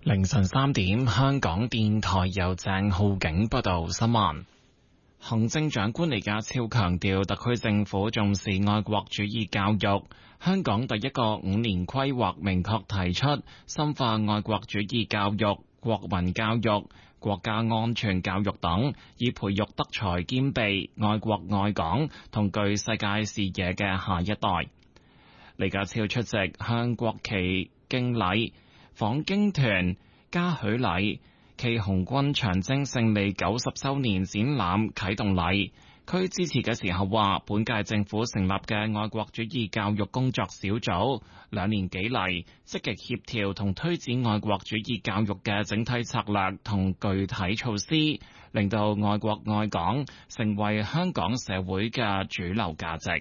凌晨3點，香港電台由鄭浩景報道新聞。行政長官李家超強調，特區政府重視愛國主義教育。香港第一個5年規劃明確提出，深化愛國主義教育、國民教育、國家安全教育等，以培育德才兼備、愛國愛港同具世界視野嘅下一代。李家超出席向國旗敬禮、訪京團嘉許禮暨紅軍長征勝利90週年展覽啟動禮，佢致辭嘅時候話，本屆政府成立嘅愛國主義教育工作小組2年幾嚟，積極協調同推展愛國主義教育嘅整體策略同具體措施，令到愛國愛港成為香港社會嘅主流價值。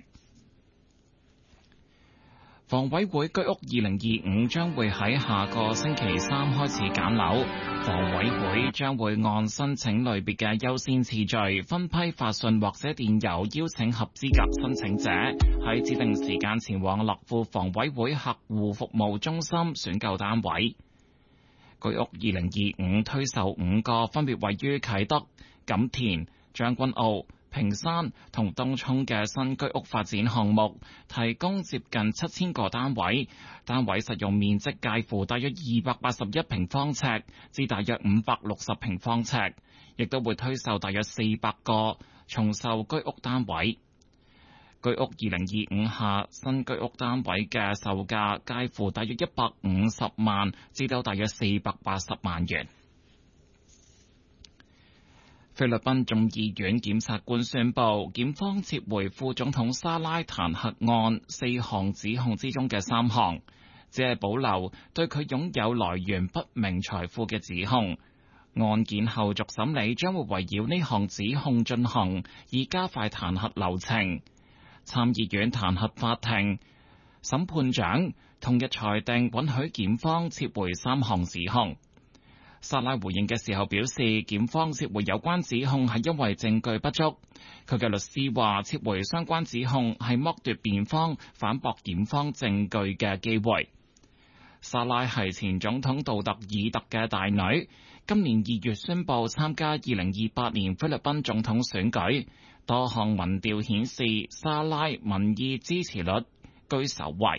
房委會居屋2025將會喺下個星期3開始揀樓，房委會將會按申請類別嘅優先次序分批發信或者電郵邀請合資格申請者喺指定時間前往樂富房委會客戶服務中心選購單位。居屋2025推售5個分別位於啟德、錦田、將軍澳、屏山同東涌嘅新居屋發展項目，提供接近7000個單位，單位實用面積介乎大約281平方尺至大約560平方尺，亦都會推售大約400個重售居屋單位。居屋2025下新居屋單位嘅售價介乎大約150萬至到大約480萬元。菲律賓眾議院檢察官宣布，檢方撤回副總統沙拉彈劾案4項指控之中嘅3項，只係保留對佢擁有來源不明財富嘅指控。案件後續審理將會圍繞呢項指控進行，以加快彈劾流程。參議院彈劾法庭審判長同日裁定允許檢方撤回3項指控。沙拉回應嘅時候表示，檢方撤回有關指控係因為證據不足。佢嘅律師話，撤回相關指控係剝奪辯方反駁檢方證據嘅機會。沙拉係前總統杜特爾特嘅大女，今年2月宣布參加2028年菲律賓總統選舉。多項民調顯示，沙拉民意支持率居首位。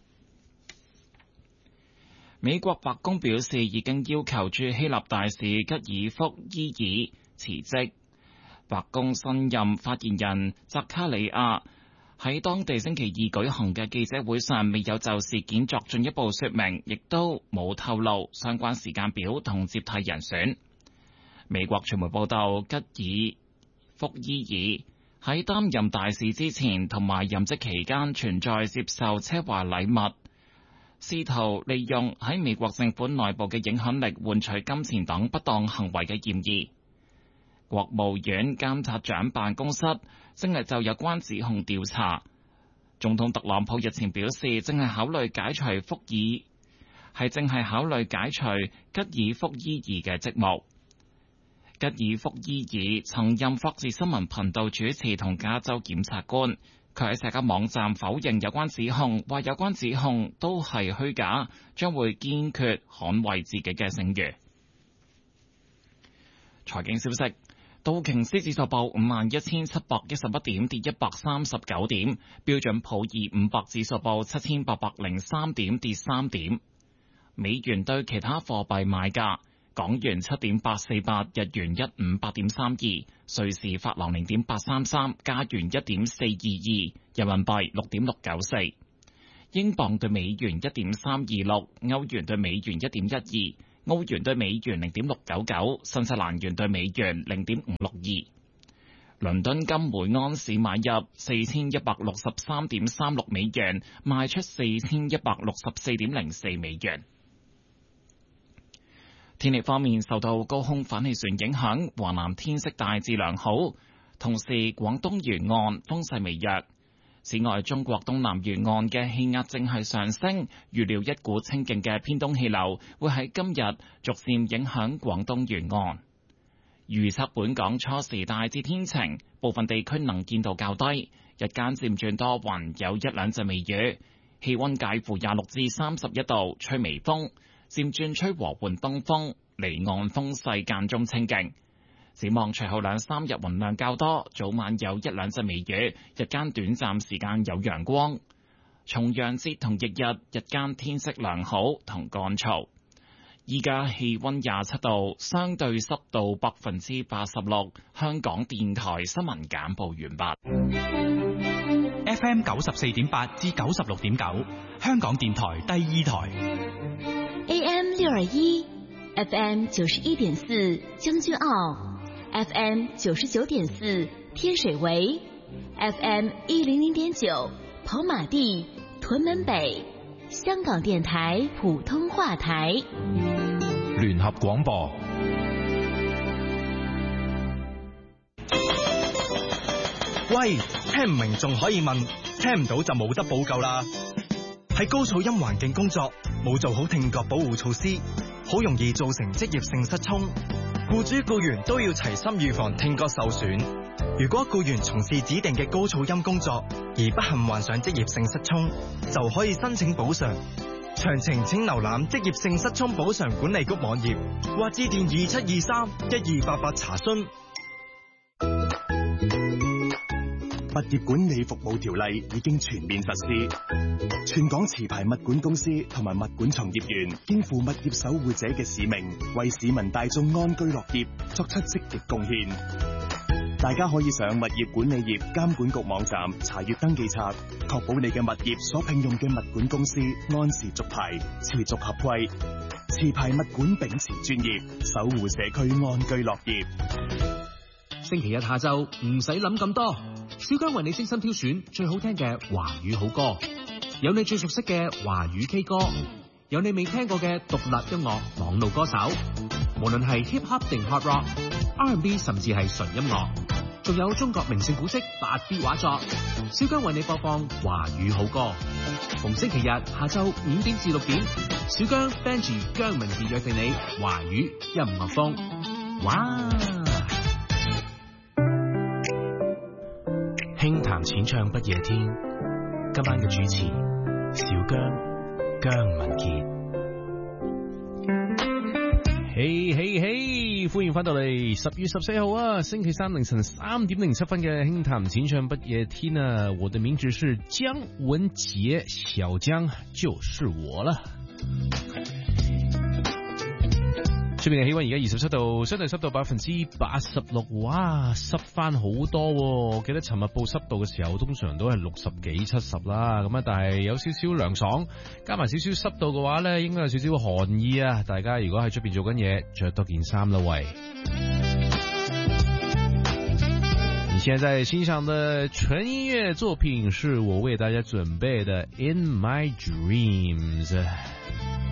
美國白宮表示，已經要求駐希臘大使吉爾福伊爾辭職。白宮新任發言人扎卡里亞喺當地星期2舉行嘅記者會上，未有就事件作進一步說明，亦都冇透露相關時間表同接替人選。美國傳媒報道，吉爾福伊爾喺擔任大使之前同埋任職期間存在接受奢華禮物，試圖利用喺美國政府內部嘅影響力換取金錢等不當行為嘅嫌疑。國務院監察長辦公室正係就有關指控調查。總統特朗普日前表示，正係考慮解除吉爾福伊爾嘅職務。吉爾福伊爾曾任霍士新聞頻道主持同加州檢察官，佢喺社交網站否認有關指控，話有關指控都係虛假，將會堅決捍衛自己嘅聲譽。財經消息，道瓊斯指數報51,711點，跌139點；標準普爾500指數報7,803點，跌3點。美元對其他貨幣買價。港元7.848，日元158.32，瑞士法郎0.833，加元1.422，人民幣6.694，英鎊對美元1.326，歐元對美元1.12，澳元對美元0.699，新西蘭元對美元0.562。倫敦金每安士買入4163.36美元，賣出4164.04美元。天氣方面，受到高空反氣旋影響，華南天色大致良好，同時廣東沿岸風勢微弱。此外，中國東南沿岸嘅氣壓正係上升，預料一股清勁嘅偏東氣流會喺今日逐漸影響廣東沿岸。預測本港初時大致天晴，部分地區能見度較低，日間漸轉多雲，有1-2陣微雨，氣溫介乎26至31度，吹微風。 漸轉吹和緩東風，離岸風勢間中清勁。展望隨後2-3日雲量較多，早晚有1-2陣微雨，日間短暫時間有陽光。重陽節同翌日日間天色良好同乾燥。依家氣溫27度，相對濕度86%。香港電台新聞簡報完畢。 FM 94.8至96.9，香港電台第2台。 AM 621 FM 91.4將軍澳 FM 99.4天水圍 FM 100.9跑馬地屯門北，香港電台普通話台。 聯合廣播。 喂，聽唔明仲可以問，聽唔到就冇得補救啦。喺高噪音環境工作，冇做好聽覺保護措施，好容易造成職業性失聰。僱主僱員都要齊心預防聽覺受損。如果僱員從事指定嘅高噪音工作，而不幸患上職業性失聰，就可以申請補償。詳情請瀏覽職業性失聰補償管理局網頁，或致電2723-1288查詢。 物業管理服務條例已經全面實施，全港持牌物管公司同埋物管從業員肩負物業守護者嘅使命，為市民大眾安居樂業作出積極貢獻。大家可以上物業管理業監管局網站查閱登記冊，確保你嘅物業所聘用嘅物管公司按時續牌，持續合規。持牌物管秉持專業，守護社區安居樂業。 星期日下晝唔使諗咁多，小姜為你精心挑選最好聽嘅華語好歌，有你最熟悉嘅華語 K 歌，有你未聽過嘅獨立音樂網路歌手，無論係 hip hop 定 hard rock、R&B 甚至係純音樂，仲有中國名勝古蹟8B 畫作，小姜為你播放華語好歌。逢星期日下晝5點至6點，小姜 Benji 姜明傑約定你華語音樂風。哇！ 輕談淺唱不夜天，今晚嘅主持小姜文傑。 嘿嘿嘿，歡迎翻到嚟10月14號啊，星期三凌晨3點07分嘅輕談淺唱不夜天啊，我的名字是姜文傑，小姜就是我了。出邊嘅氣溫而家27度，相對濕度86%，哇，濕翻好多。記得尋日報濕度嘅時候，通常都係60幾70啦，咁啊，但係有少少涼爽，加埋少少濕度嘅話呢，應該有少少寒意啊。大家如果喺出邊做緊嘢，着多件衫啦喂。你現在欣賞的純音樂作品是我為大家準備的《In My Dreams》。